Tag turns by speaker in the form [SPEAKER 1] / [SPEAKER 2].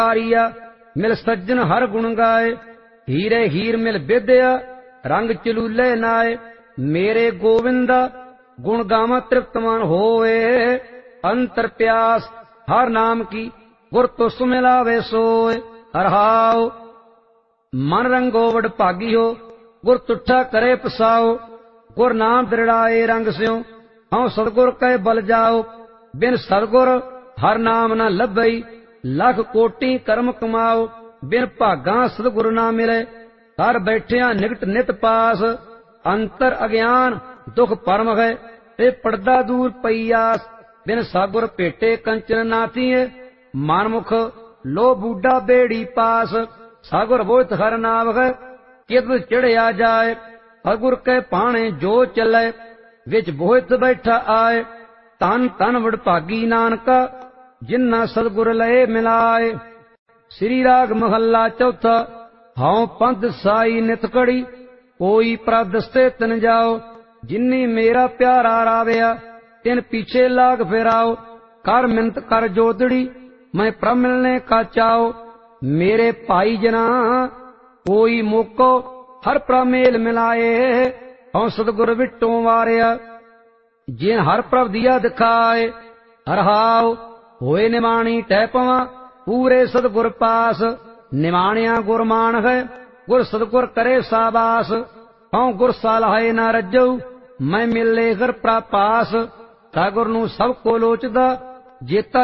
[SPEAKER 1] आरिया मिल सज्जन हर गुण गाए, हीरे हीर मिल विद्या रंग चलूले नाए। मेरे गोविंदा गुण गावा तृप्त मन होए, अंतर प्यास हर नाम की गुर तुस मिलावे सोए। हरहाओ मन रंगो वड भागी हो, गुर तुठा करे पसाओ। गुर नाम दृढ़ाए रंग स्यों, हाँ सतगुर कह बल जाओ। बिन सतगुर हर नाम न लभई, लख कोटि कर्म कमाओ। बिन भागा सतगुर ना मिले, हर बैठिया निकट नित पास। अंतर अज्ञान दुख परम है, ते पड़दा दूर पईयास। बिन सतगुर भेटे कंचन नाथीए, मनमुख लो बूढ़ा बेड़ी पास। सतगुर बोहित हर नाम है, कित चढ़िया जाए। सतगुर के पाणे जो चले, विच बोहित बैठा आए। तन तन वडभागी नानका, जिन्ना सतगुर लए मिलाए। श्री राग महला चौथा। हाउ पंथ साई नित कड़ी, कोई प्रभ दस्ते तिन जाओ। जिन्नी मेरा प्यारा रावया, तिन पीछे लाग फिराओ। कर मिन्नत कर जोदड़ी, मैं प्रभ मिलने का चाओ। मेरे भाई जना कोई मोको, हर प्रभ मेल मिलाए। हूँ सतगुर विटों वारिया, जिन हर प्रभ दिया दिखाए। हरहाओ होए निमाणी टह पवा, पूरे सतगुर पास। निमाणिया गुर मान है, गुर सतगुर करे साबास। हूँ गुर सलाहे न रजऊ, मैं मिले घर प्रभ पास। सतगुर नूं सब को लोचदा, जेता